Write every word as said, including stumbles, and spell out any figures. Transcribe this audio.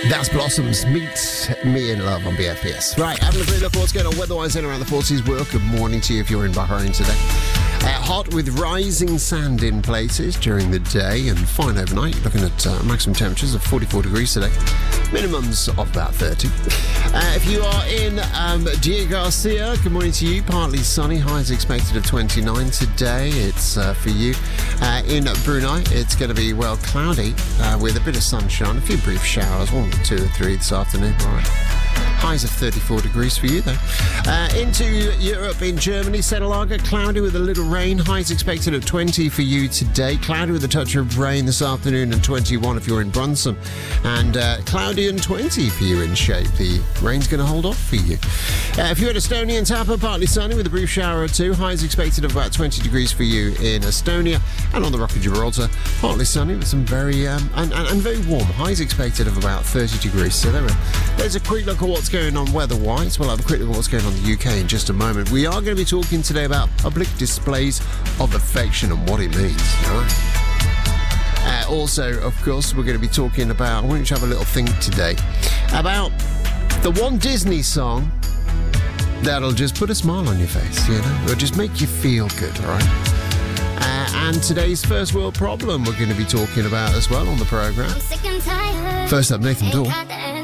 That's Blossoms. Meet Me in Love on B F P S. Right, having a quick look at what's going on weather-wise in around the forties. Well, good morning to you if you're in Bahrain today. Uh, hot with rising sand in places during the day and fine overnight. Looking at uh, maximum temperatures of forty-four degrees today. Minimums of about thirty. Uh, if you are in um, Diego Garcia, good morning to you. Partly sunny. Highs expected of twenty-nine today. It's uh, for you. Uh, in Brunei, it's going to be, well, cloudy uh, with a bit of sunshine. A few brief showers. One, two or three this afternoon. All right. Highs of thirty-four degrees for you, though. Uh, into Europe, in Germany, Setelager, cloudy with a little rain. Highs expected of twenty for you today. Cloudy with a touch of rain this afternoon and twenty-one if you're in Brunson. And uh, cloudy and twenty for you in Shape. The rain's going to hold off for you. Uh, if you're in Estonia and Tapa, partly sunny with a brief shower or two. Highs expected of about twenty degrees for you in Estonia. And on the Rock of Gibraltar, partly sunny with some very, um, and, and, and very warm. Highs expected of about thirty degrees. So there we are. There's a quick look at what's going on weather-wise. We'll have a quick look at what's going on in the U K in just a moment. We are going to be talking today about public displays of affection and what it means. All right. Uh, also, of course, we're going to be talking about, I want you to have a little think today, about the one Disney song that'll just put a smile on your face, you know? It'll just make you feel good, all right? Uh, and today's first world problem we're going to be talking about as well on the programme. First up, Nathan Dawe.